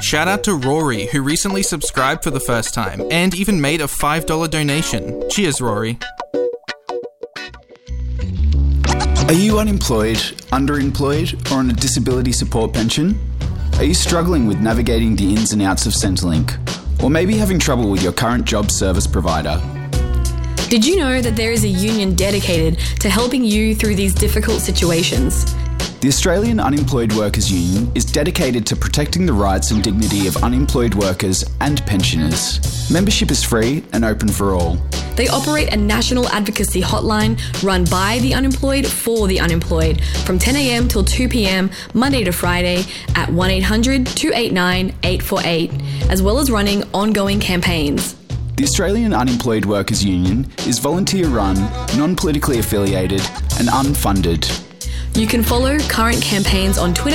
Shout out to Rory, who recently subscribed for the first time and even made a $5 donation. Cheers, Rory. Are you unemployed, underemployed, or on a disability support pension? Are you struggling with navigating the ins and outs of Centrelink? Or maybe having trouble with your current job service provider? Did you know that there is a union dedicated to helping you through these difficult situations? The Australian Unemployed Workers Union is dedicated to protecting the rights and dignity of unemployed workers and pensioners. Membership is free and open for all. They operate a national advocacy hotline run by the unemployed for the unemployed from 10 a.m. till 2 p.m. Monday to Friday at 1-800-289-848, as well as running ongoing campaigns. The Australian Unemployed Workers Union is volunteer-run, non-politically affiliated and unfunded. You can follow current campaigns on Twitter